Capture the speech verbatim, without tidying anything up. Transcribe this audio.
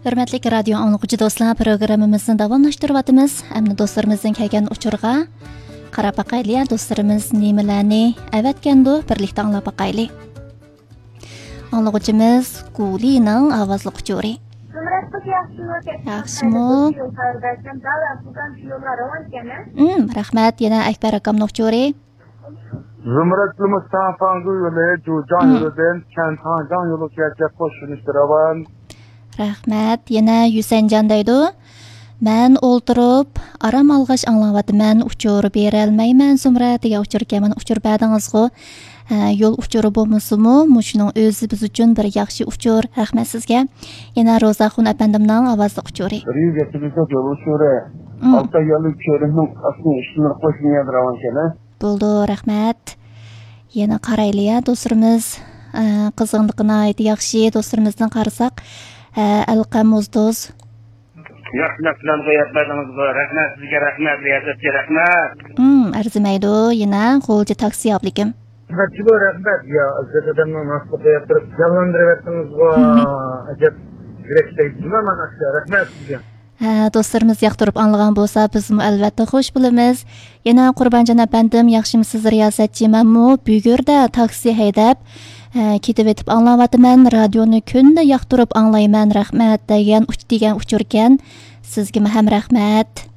Hörmətli radio anlıqçı dostlar, proqramımızı davamlaşdırıyatımız. Əmni dostlarımızın kəlgən uçurğa qarab baqaylı, dostlarımız nimələrni əvətkəndu birlikdə anlab baqaylı. Anlıqçımız Quli'nin avazlı uçuri. Yaxşımı? Hmm, rahmat, yana Akbar akamni uçuri. Zümrütlü Mustafa Gül'e Cucan yoludan Kenthancan yolu gerçek koşunuşturavan. Rahmat, yana Yusanjan deydi. Men o'ltirib, aram alg'ash anglayapman, uchirib berolmayman, Zumra degan uchirga men uchirib berdingizku. Yo'l uchiri bo'lmasimi? Mushuning o'zi biz uchun bir yaxshi uchur. Rahmat sizga. Yana Ro'zaxon apandimning ovozli uchuri. Riyotimizda yo'l uchiri. Alta yo'l uchirining asli ishini qo'shib yadiravan kana. Bo'ldi, rahmat. Yana qarayli, do'stlarimiz qizg'inligini aytdi, yaxshi do'stlarimizdan qarasak, Alqamuzdoz. Rahmat bilan qo'yapmadingiz bu. Rahmat sizga, rahmat, riyosatga rahmat. Hmm, arzimaydi, yana qo'lchi taksi yoblikim. Rahmat, bu rahmat ya, azizadamni nasib qo'yib turib, jallandiryapsiniz bu. Ajab, yurakdagimi mana shu rahmat sizga. Ha, do'stlarimiz yoqtirib anlagan bo'lsa, biz albatta xush bo'lamiz. Yana Qurbonjon apandim, yaxshimisiz riyosatchi? Menmu Bugurda taksi haydab ketib etib anglayapman. Radioni kunda yoqtirib anglayman. Rahmat degan uch degan uchurkan. Sizga ham rahmat.